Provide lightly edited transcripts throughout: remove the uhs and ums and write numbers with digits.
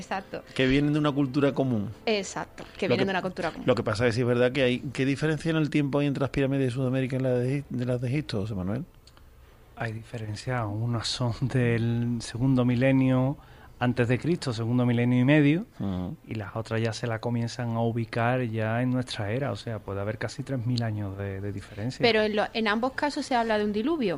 Exacto. Que vienen de una cultura común. Exacto, que vienen de una cultura común. Lo que pasa es que sí es verdad que hay... ¿Qué diferencia en el tiempo hay entre las pirámides de Sudamérica y de las de Egipto, José Manuel? Hay diferencias, unas son del segundo milenio antes de Cristo, segundo milenio y medio, y las otras ya se la comienzan a ubicar ya en nuestra era, o sea, puede haber casi 3.000 años de diferencia. Pero en ambos casos se habla de un diluvio.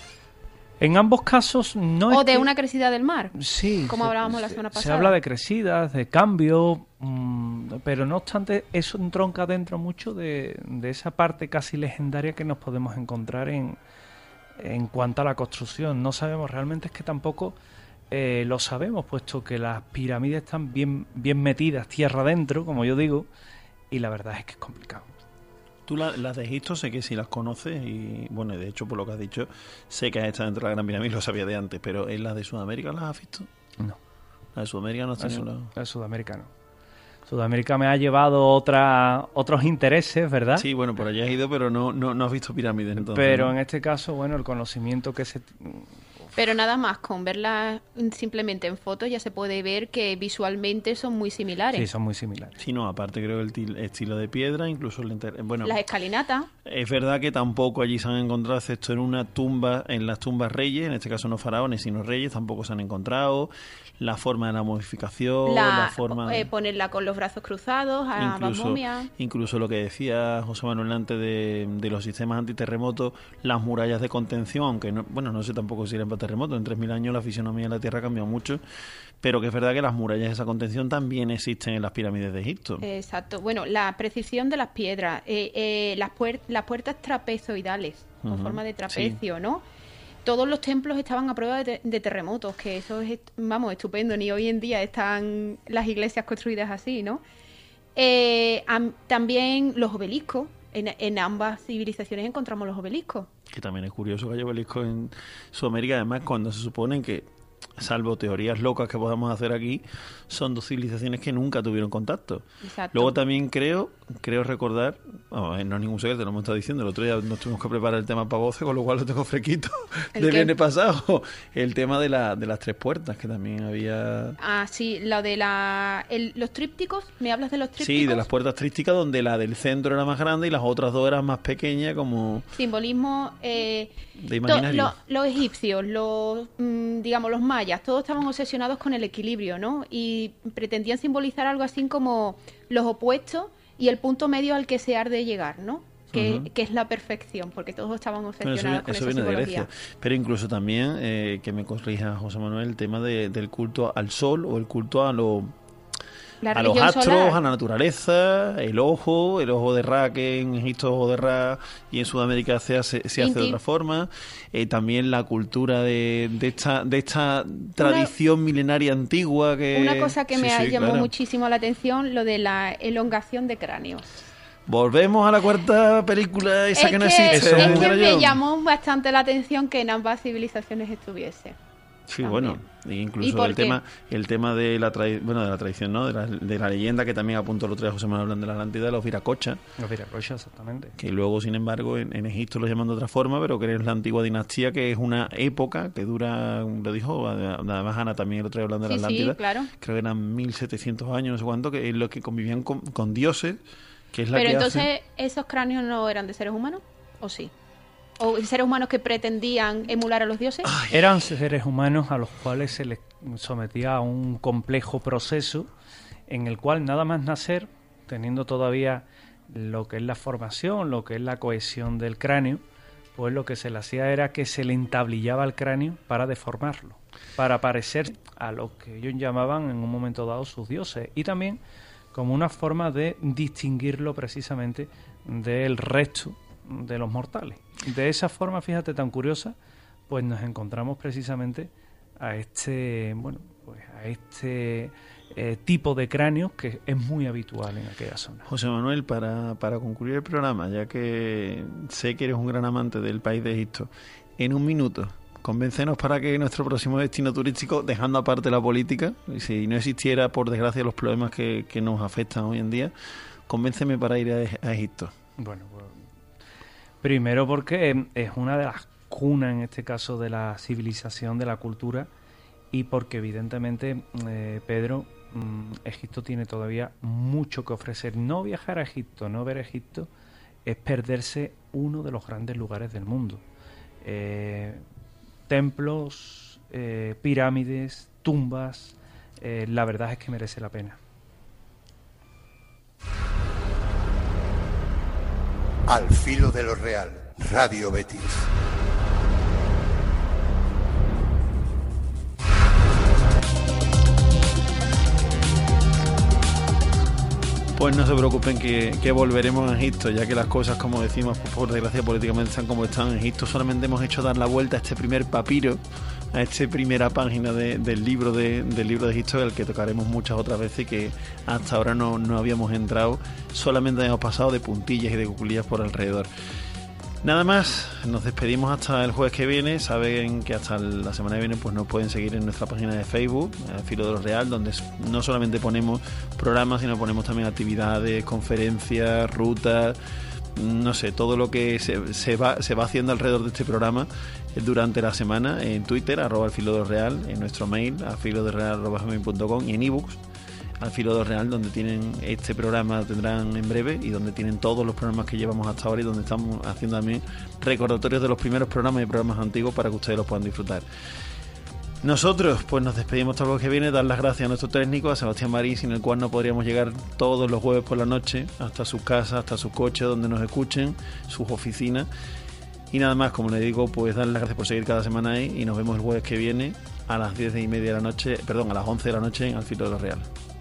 En ambos casos no es o de una crecida del mar, sí, como hablábamos la semana pasada. Se habla de crecidas, de cambio, pero no obstante eso entronca dentro mucho de esa parte casi legendaria que nos podemos encontrar en cuanto a la construcción. No sabemos realmente, es que tampoco lo sabemos, puesto que las pirámides están bien metidas tierra adentro, como yo digo, y la verdad es que es complicado. Tú las de Egipto sé que sí las conoces y, bueno, de hecho, por lo que has dicho, sé que has estado dentro de la Gran Pirámide, lo sabía de antes, pero ¿en las de Sudamérica las has visto? No. ¿La de Sudamérica no has tenido? La de Sudamérica no. Sudamérica me ha llevado otros intereses, ¿verdad? Sí, bueno, por allá has ido, pero no has visto pirámides entonces. Pero ¿no? en este caso, bueno, el conocimiento que se... Pero nada más, con verlas simplemente en fotos ya se puede ver que visualmente son muy similares. Sí, son muy similares. Sí, no, aparte creo que el estilo de piedra, incluso bueno, las escalinatas. Es verdad que tampoco allí se han encontrado, excepto en una tumba, en las tumbas reyes, en este caso no faraones, sino reyes, tampoco se han encontrado. La forma de la momificación, la forma de... ponerla con los brazos cruzados, a la momia. Incluso lo que decía José Manuel antes de los sistemas antiterremotos, las murallas de contención, aunque no sé tampoco si eran para terremotos, en 3.000 años la fisonomía de la Tierra ha cambiado mucho, pero que es verdad que las murallas de esa contención también existen en las pirámides de Egipto. Exacto. Bueno, la precisión de las piedras, las puertas trapezoidales, con forma de trapecio, sí. ¿No? Todos los templos estaban a prueba de terremotos, que eso es, vamos, estupendo. Ni hoy en día están las iglesias construidas así, ¿no? También los obeliscos. En ambas civilizaciones encontramos los obeliscos. Que también es curioso que haya obeliscos en Sudamérica, además cuando se suponen que, salvo teorías locas que podamos hacer aquí, son dos civilizaciones que nunca tuvieron contacto. Exacto. Luego también creo recordar, no es ningún secreto, lo hemos estado diciendo, el otro día nos tuvimos que preparar el tema para voces, con lo cual lo tengo fresquito del viernes pasado, el tema de las tres puertas, que también había... Ah, sí, lo de los trípticos, ¿me hablas de los trípticos? Sí, de las puertas trípticas, donde la del centro era más grande y las otras dos eran más pequeñas, como... Simbolismo... de imaginario. Los egipcios, digamos, los mayas, todos estaban obsesionados con el equilibrio, ¿no? Y pretendían simbolizar algo así como los opuestos y el punto medio al que se ha de llegar, ¿no? Que es la perfección, porque todos estaban obsesionados con esa simbología. Pero incluso también, que me corrija José Manuel, el tema del culto al sol o el culto a los astros, solar. A la naturaleza, el ojo de Ra, que en Egipto es ojo de Ra y en Sudamérica se hace de otra forma. También la cultura de esta tradición milenaria antigua. Una cosa que me llamó muchísimo la atención, lo de la elongación de cráneos. Volvemos a la cuarta película esa que no existe. Es que me llamó bastante la atención que en ambas civilizaciones estuviese. Sí, también. Bueno, incluso el tema de la tradición, ¿no? De la leyenda que también apuntó el otro día José Manuel hablando de la Atlántida, los Viracocha. Los Viracocha, exactamente. Que luego, sin embargo, en Egipto lo llaman de otra forma, pero que es la antigua dinastía, que es una época que dura, lo dijo, además Ana también el otro día hablando de la Atlántida. Sí, claro. Creo que eran 1700 años, no sé cuánto, que es lo que convivían con dioses, que es la pero que entonces, ¿esos cráneos no eran de seres humanos? ¿O sí? ¿O seres humanos que pretendían emular a los dioses? Eran seres humanos a los cuales se les sometía a un complejo proceso en el cual nada más nacer, teniendo todavía lo que es la formación, lo que es la cohesión del cráneo, pues lo que se le hacía era que se le entablillaba el cráneo para deformarlo, para parecer a lo que ellos llamaban en un momento dado sus dioses, y también como una forma de distinguirlo precisamente del resto de los mortales. De esa forma, fíjate, tan curiosa, pues nos encontramos precisamente a este tipo de cráneos que es muy habitual en aquella zona. José Manuel, para concluir el programa, ya que sé que eres un gran amante del país de Egipto, en un minuto, convéncenos para que nuestro próximo destino turístico, dejando aparte la política, y si no existiera, por desgracia, los problemas que nos afectan hoy en día, convénceme para ir a Egipto. Bueno, pues primero porque es una de las cunas, en este caso, de la civilización, de la cultura, y porque evidentemente, Pedro, Egipto tiene todavía mucho que ofrecer. No viajar a Egipto, no ver Egipto, es perderse uno de los grandes lugares del mundo. Templos, pirámides, tumbas, la verdad es que merece la pena. Al filo de lo real, Radio Betis. Pues no se preocupen que volveremos a Egipto, ya que las cosas, como decimos, por desgracia políticamente están como están. En Egipto solamente hemos hecho dar la vuelta a este primer papiro, a esta primera página del libro de Egipto, el que tocaremos muchas otras veces y que hasta ahora no habíamos entrado, solamente hemos pasado de puntillas y de cuculillas por alrededor. Nada más, nos despedimos hasta el jueves que viene. Saben que hasta la semana que viene pues nos pueden seguir en nuestra página de Facebook, Filo de lo Real, donde no solamente ponemos programas, sino ponemos también actividades, conferencias, rutas, no sé, todo lo que se va haciendo alrededor de este programa durante la semana en Twitter, @elfilodeloreal, en nuestro mail, @filodeloreal@gmail.com, y en ebooks, Al Filo de lo Real, donde tienen este programa, tendrán en breve, y donde tienen todos los programas que llevamos hasta ahora, y donde estamos haciendo también recordatorios de los primeros programas y programas antiguos para que ustedes los puedan disfrutar. Nosotros pues nos despedimos hasta el que viene. Dar las gracias a nuestro técnico, a Sebastián Marín, sin el cual no podríamos llegar todos los jueves por la noche hasta sus casas, hasta sus coches, donde nos escuchen, sus oficinas. Y nada más, como les digo, pues dar las gracias por seguir cada semana ahí, y nos vemos el jueves que viene a las 10:30 de la noche, a las 11 de la noche en Al Filo de lo Real.